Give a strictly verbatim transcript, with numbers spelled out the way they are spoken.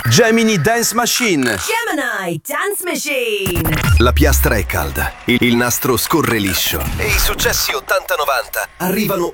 Gemini Dance Machine. Gemini Dance Machine. La piastra è calda, il, il nastro scorre liscio e i successi ottanta novanta arrivano